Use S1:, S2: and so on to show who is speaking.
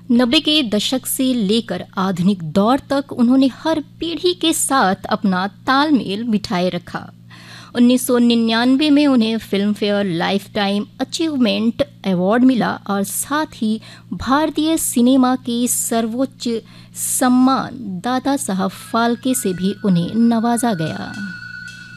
S1: 90 के दशक से लेकर आधुनिक दौर तक उन्होंने हर पीढ़ी के साथ अपना तालमेल बिठाए रखा। 1999 में उन्हें film fair life time achievement award मिला और साथ ही भारतीय सिनेमा के सर्वोच्च सम्मान दादा साहब फाल्के से भी उन्हें नवाजा गया।